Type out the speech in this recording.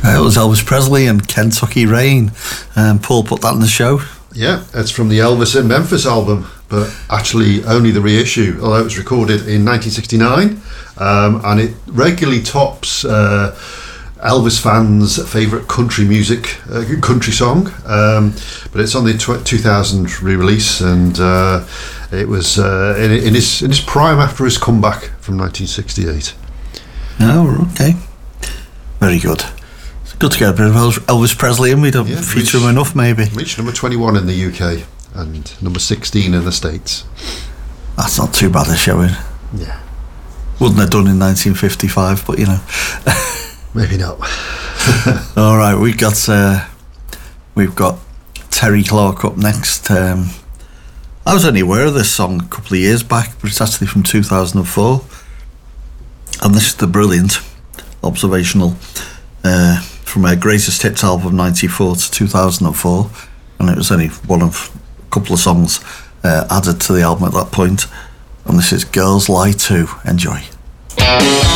It was Elvis Presley and Kentucky Rain. Paul put that in the show. Yeah, it's from the Elvis in Memphis album, but actually only the reissue, although it was recorded in 1969, and it regularly tops Elvis fans' favourite country music, country song, but it's on the 2000 re-release, and it was in his prime after his comeback from 1968. Oh, okay. Very good. It's good to get a bit of Elvis Presley in. We don't feature him enough, maybe. Reached number 21 in the UK and number 16 in the States. That's not too bad a showing. Yeah. Wouldn't have done in 1955, but you know. Maybe not. All right, we've got Terry Clark up next. I was only aware of this song a couple of years back, but it's actually from 2004. And this is the brilliant observational from her Greatest Hits album 94 to 2004, and it was only one of a couple of songs added to the album at that point. And this is Girls Lie Too. Enjoy.